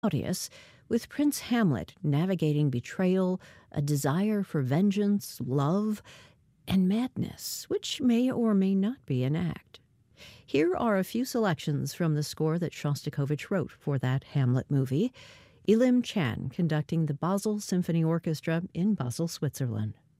Claudius, with Prince Hamlet navigating betrayal, a desire for vengeance, love, and madness, which may or may not be an act. Here are a few selections from the score that Shostakovich wrote for that Hamlet movie. Elim Chan conducting the Basel Symphony Orchestra in Basel, Switzerland.